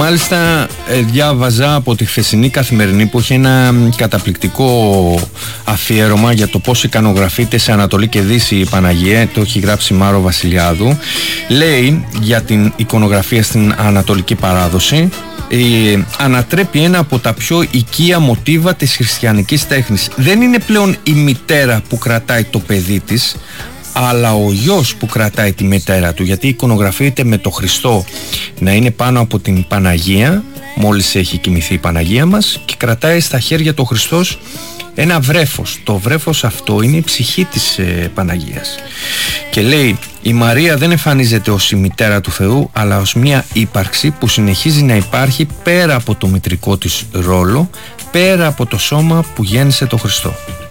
μάλιστα διάβαζα από τη χθεσινή Καθημερινή που έχει ένα καταπληκτικό αφιέρωμα για το πώς ικανογραφείται σε Ανατολή και Δύση η Παναγία. Το έχει γράψει Μάρο Βασιλιάδου. Λέει για την εικονογραφία στην Ανατολική παράδοση. Ανατρέπει ένα από τα πιο οικεία μοτίβα της χριστιανικής τέχνης. Δεν είναι πλέον η μητέρα που κρατάει το παιδί της, αλλά ο γιος που κρατάει τη μητέρα του, γιατί εικονογραφείται με το Χριστό να είναι πάνω από την Παναγία μόλις έχει κοιμηθεί η Παναγία μας, και κρατάει στα χέρια του Χριστός ένα βρέφος. Το βρέφος αυτό είναι η ψυχή της Παναγίας. Και λέει, η Μαρία δεν εμφανίζεται ως η μητέρα του Θεού, αλλά ως μια ύπαρξη που συνεχίζει να υπάρχει πέρα από το μητρικό της ρόλο, πέρα από το σώμα που γέννησε το Χριστό.